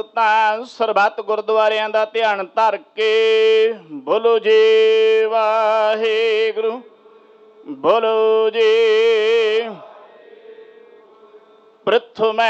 ਤਾਂ ਸਰਬੱਤ ਗੁਰਦੁਆਰਿਆਂ ਦਾ ਧਿਆਨ ਧਰ ਕੇ ਬੋਲੋ ਜੀ ਵਾਹਿਗੁਰੂ, ਬੋਲੋ ਜੀ। ਪ੍ਰਥਮੈ